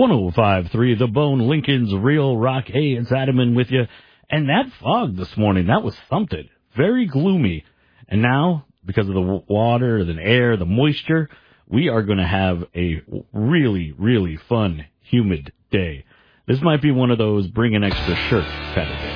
105.3 The Bone, Lincoln's Real Rock. Hey, it's Adaman with you. And that fog this morning, that was something. Very gloomy. And now, because of the water, the air, the moisture, we are going to have a really, really fun, humid day. This might be one of those bring an extra shirt kind of days.